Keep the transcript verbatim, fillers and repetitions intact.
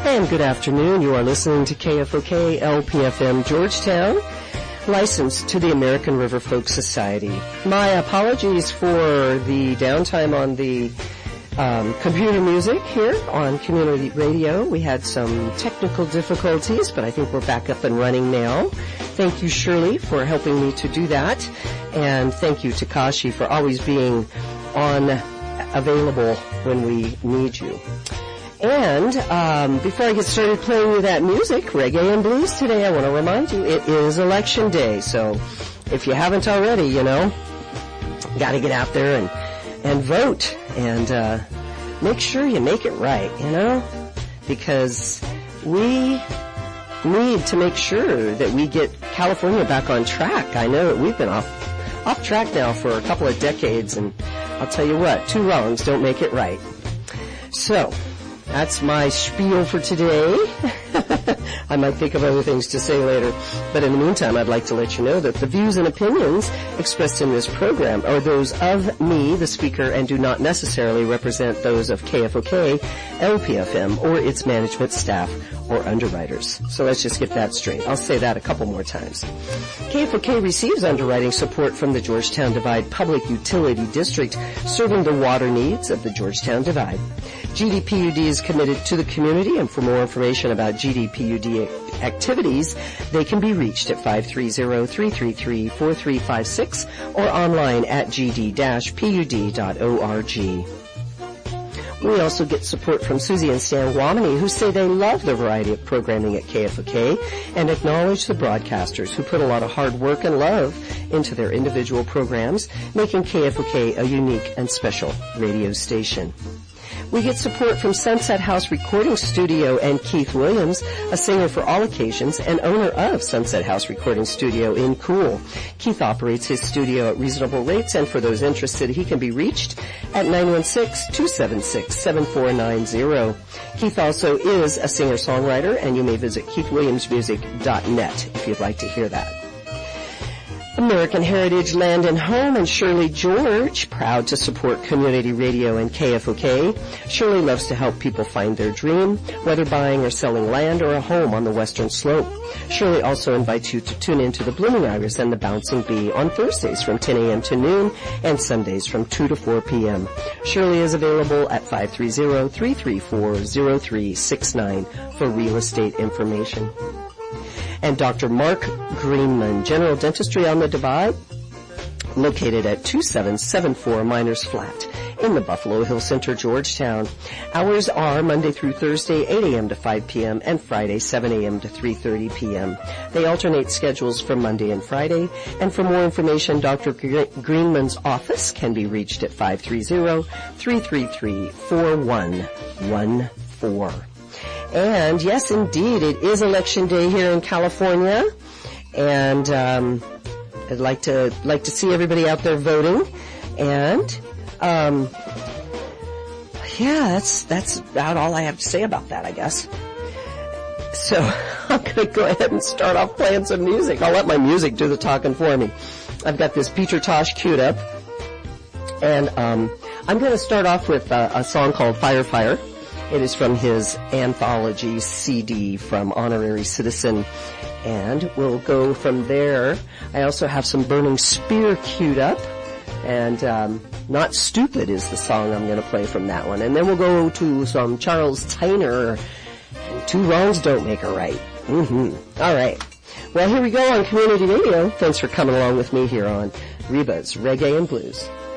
And good afternoon. You are listening to K F O K L P F M Georgetown, licensed to the American River Folk Society. My apologies for the downtime on the um, computer music here on Community Radio. We had some technical difficulties, but I think we're back up and running now. Thank you, Shirley, for helping me to do that. And thank you, Takashi, for always being on available when we need you. And um, before I get started playing you that music, reggae and blues today, I want to remind you it is election day. So if you haven't already, you know, got to get out there and and vote and uh, make sure you make it right, you know, because we need to make sure that we get California back on track. I know that we've been off off track now for a couple of decades, and I'll tell you what, two wrongs don't make it right. So that's my spiel for today. I might think of other things to say later. But in the meantime, I'd like to let you know that the views and opinions expressed in this program are those of me, the speaker, and do not necessarily represent those of K F O K, L P F M, or its management staff or underwriters. So let's just get that straight. I'll say that a couple more times. K F O K receives underwriting support from the Georgetown Divide Public Utility District, serving the water needs of the Georgetown Divide. G D P U D is committed to the community, and for more information about G D P U D activities, they can be reached at five three zero, three three three, four three five six or online at g d dash p u d dot org. We also get support from Susie and Stan Wamini, who say they love the variety of programming at K F O K and acknowledge the broadcasters who put a lot of hard work and love into their individual programs, making K F O K a unique and special radio station. We get support from Sunset House Recording Studio and Keith Williams, a singer for all occasions and owner of Sunset House Recording Studio in Cool. Keith operates his studio at reasonable rates, and for those interested, he can be reached at nine one six, two seven six, seven four nine zero. Keith also is a singer-songwriter, and you may visit keith williams music dot net if you'd like to hear that. American Heritage Land and Home and Shirley George, proud to support community radio and K F O K. Shirley loves to help people find their dream, whether buying or selling land or a home on the Western Slope. Shirley also invites you to tune in to the Blooming Iris and the Bouncing Bee on Thursdays from ten a.m. to noon and Sundays from two to four p.m. Shirley is available at five three zero, three three four, zero three six nine for real estate information. And Doctor Mark Greenman, General Dentistry on the Divide, located at two seven seven four Miners Flat in the Buffalo Hill Center, Georgetown. Hours are Monday through Thursday, eight a.m. to five p.m. and Friday, seven a.m. to three thirty p.m. They alternate schedules for Monday and Friday. And for more information, Doctor Greenman's office can be reached at five three zero, three three three, four one one four. And yes, indeed, it is election day here in California, and um, I'd like to like to see everybody out there voting. And um, yeah, that's that's about all I have to say about that, I guess. So I'm going to go ahead and start off playing some music. I'll let my music do the talking for me. I've got this Peter Tosh queued up, and um, I'm going to start off with uh, a song called Fire Fire. It is from his anthology C D from Honorary Citizen, and we'll go from there. I also have some Burning Spear queued up, and um, Not Stupid is the song I'm going to play from that one. And then we'll go to some Charles Tyner, and Two Wrongs Don't Make a Right. Mm-hmm. All right. Well, here we go on Community Radio. Thanks for coming along with me here on Reba's Reggae and Blues.